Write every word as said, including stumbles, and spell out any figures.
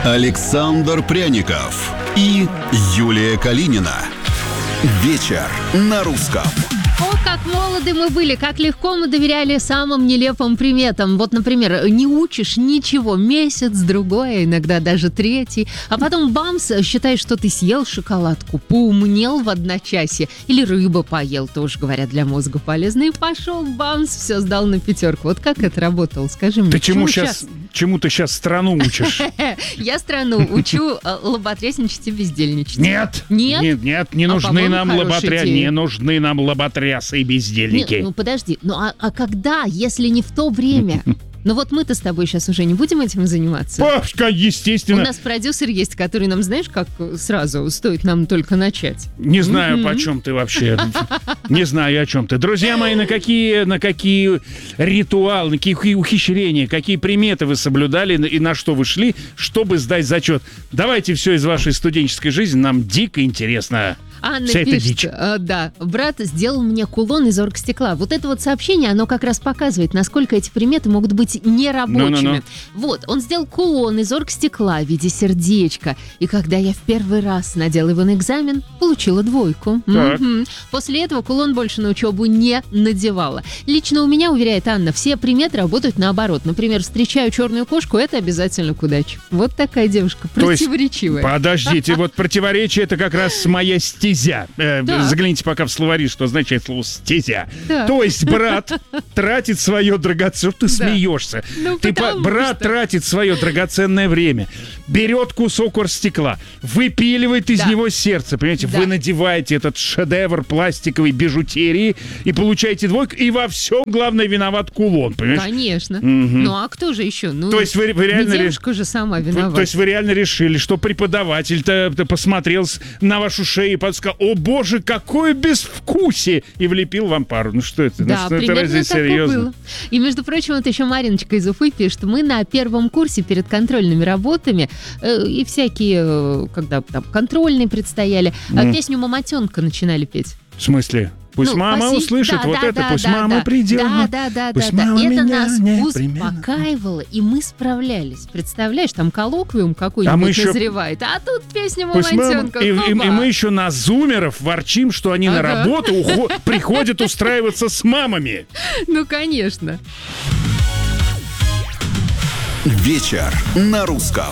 Александр Пряников и Юлия Калинина. Вечер на русском. О, как молоды мы были, как легко мы доверяли самым нелепым приметам. Вот, например, не учишь ничего месяц, другой, иногда даже третий, а потом бамс, считаешь, что ты съел шоколадку, поумнел в одночасье, или рыба поел, тоже, говорят, для мозга полезно, и пошел бамс, все сдал на пятерку. Вот как это работало, скажи мне. Ты чему сейчас, чему ты сейчас страну учишь? Я страну учу лоботрясничать и бездельничать. Нет, нет, нет, нет, не нужны нам лоботря, не нужны нам лоботрясы и бездельники. Нет, ну подожди, ну а, а когда, если не в то время? Ну вот мы-то с тобой сейчас уже не будем этим заниматься. Пашка, естественно. У нас продюсер есть, который нам, знаешь, как сразу стоит нам только начать. Не знаю, mm-hmm. о чем ты вообще. Не знаю, о чем ты. Друзья мои, на какие, на какие ритуалы, на какие ухищрения, какие приметы вы соблюдали и на что вы шли, чтобы сдать зачет? Давайте все из вашей студенческой жизни, нам дико интересно. Анна Вся пишет, э, да, брат сделал мне кулон из оргстекла. Вот это вот сообщение, оно как раз показывает, насколько эти приметы могут быть нерабочими. Вот, он сделал кулон из оргстекла в виде сердечка. И когда я в первый раз надела его на экзамен, получила двойку. Угу. После этого кулон больше на учебу не надевала. Лично у меня, уверяет Анна, все приметы работают наоборот. Например, встречаю черную кошку, это обязательно к удаче. Вот такая девушка, противоречивая. То есть, подождите, вот противоречие — это как раз моя стезя. Стезя. Э, да. Загляните пока в словари, что означает слово стезя. Да. То есть брат тратит свое драгоценное... Ты да. смеешься. Ну, ты по... Брат что... тратит свое драгоценное время, берет кусок оргстекла, выпиливает да. из него сердце. Понимаете, да. вы надеваете этот шедевр пластиковой бижутерии и получаете двойку, и во всем, главное, виноват кулон. Понимаешь? Конечно. Угу. Ну а кто же еще? Ну, то есть вы, вы реально... Не девушка же сама виновата. Вы, то есть вы реально решили, что преподаватель-то посмотрел на вашу шею и подсказал: о боже, какое безвкусие! И влепил вам пару. Ну что это? Да, ну, что примерно это разве так серьезно? И было. И, между прочим, вот еще Мариночка из Уфы пишет, мы на первом курсе перед контрольными работами э, и всякие, э, когда там контрольные предстояли, mm. песню «Мамонтенка» начинали петь. В смысле? Пусть ну, мама паси... услышит, да, вот да, это, да, пусть да, мама да, придет. Да, да, да, пусть да, мама да. Это меня нас не успокаивало, и мы справлялись. Представляешь, там коллоквиум какой-нибудь а еще... назревает, а тут песня «Мамонтенка». И, и, и мы еще на зумеров ворчим, что они ага. на работу уход... приходят устраиваться с мамами. Ну, конечно. Вечер на русском.